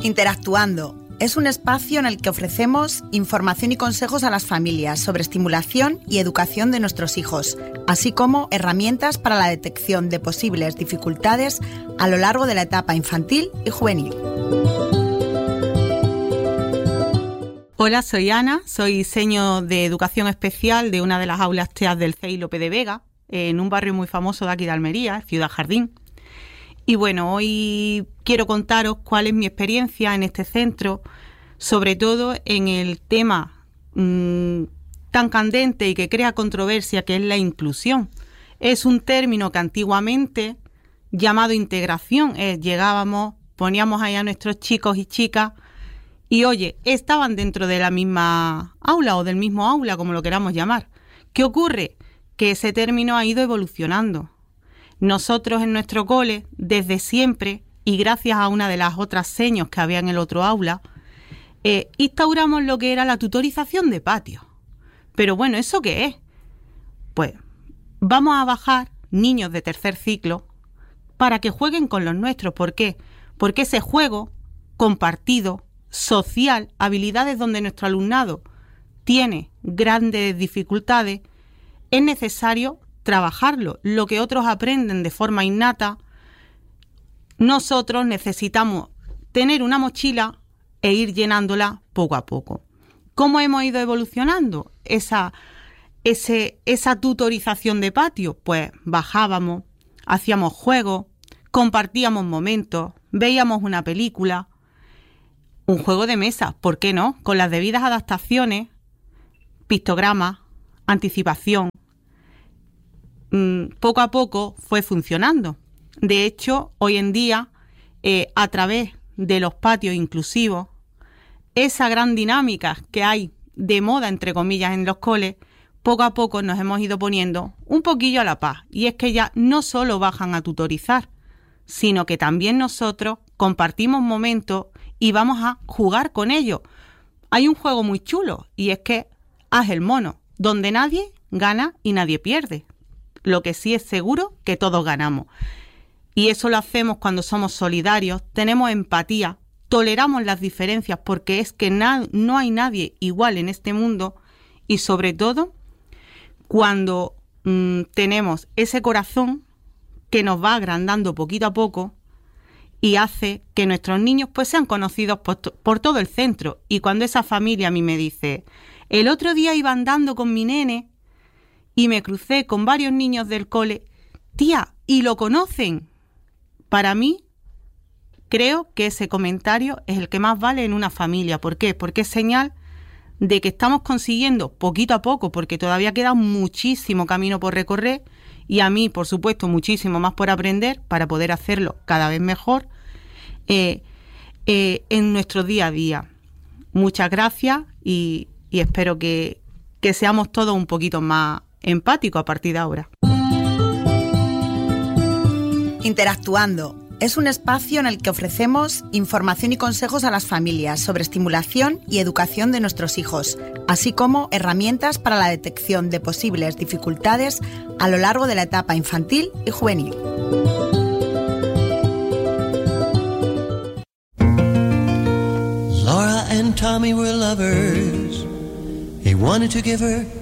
Interactuando es un espacio en el que ofrecemos información y consejos a las familias sobre estimulación y educación de nuestros hijos, así como herramientas para la detección de posibles dificultades a lo largo de la etapa infantil y juvenil. Hola, soy Ana, soy diseño de educación especial de una de las aulas TEAS del CEI Lope de Vega, en un barrio muy famoso de aquí de Almería, Ciudad Jardín. Y bueno, hoy quiero contaros cuál es mi experiencia en este centro, sobre todo en el tema tan candente y que crea controversia, que es la inclusión. Es un término que antiguamente, llamado integración, llegábamos, poníamos ahí a nuestros chicos y chicas y, oye, estaban dentro de la misma aula o del mismo aula, como lo queramos llamar. ¿Qué ocurre? Que ese término ha ido evolucionando. Nosotros en nuestro cole, desde siempre, y gracias a una de las otras seños que había en el otro aula, instauramos lo que era la tutorización de patio. Pero bueno, ¿eso qué es? Pues vamos a bajar niños de tercer ciclo para que jueguen con los nuestros. ¿Por qué? Porque ese juego compartido, social, habilidades donde nuestro alumnado tiene grandes dificultades, es necesario trabajarlo. Lo que otros aprenden de forma innata, nosotros necesitamos tener una mochila e ir llenándola poco a poco. ¿Cómo hemos ido evolucionando esa tutorización de patio? Pues bajábamos, hacíamos juegos, compartíamos momentos, veíamos una película, un juego de mesa, ¿por qué no? Con las debidas adaptaciones, pictogramas, anticipación. Poco a poco fue funcionando. De hecho, hoy en día, a través de los patios inclusivos, esa gran dinámica que hay de moda, entre comillas, en los coles, poco a poco nos hemos ido poniendo un poquillo a la paz. Y es que ya no solo bajan a tutorizar, sino que también nosotros compartimos momentos y vamos a jugar con ellos. Hay un juego muy chulo y es que haz el mono, donde nadie gana y nadie pierde. Lo que sí es seguro que todos ganamos. Y eso lo hacemos cuando somos solidarios, tenemos empatía, toleramos las diferencias porque es que no hay nadie igual en este mundo y sobre todo cuando tenemos ese corazón que nos va agrandando poquito a poco y hace que nuestros niños pues sean conocidos por todo el centro. Y cuando esa familia a mí me dice, el otro día iba andando con mi nene y me crucé con varios niños del cole, tía, ¿y lo conocen? Para mí, creo que ese comentario es el que más vale en una familia. ¿Por qué? Porque es señal de que estamos consiguiendo poquito a poco, porque todavía queda muchísimo camino por recorrer y a mí, por supuesto, muchísimo más por aprender para poder hacerlo cada vez mejor en nuestro día a día. Muchas gracias y espero que seamos todos un poquito más empático a partir de ahora. Interactuando es un espacio en el que ofrecemos información y consejos a las familias sobre estimulación y educación de nuestros hijos, así como herramientas para la detección de posibles dificultades a lo largo de la etapa infantil y juvenil. Laura and Tommy were lovers. He wanted to give her